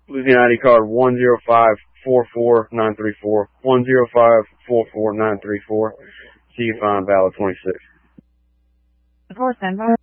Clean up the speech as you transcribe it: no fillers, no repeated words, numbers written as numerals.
Louisiana ID card 10544-934. 10544-934. See you find valid 26. 4 standby.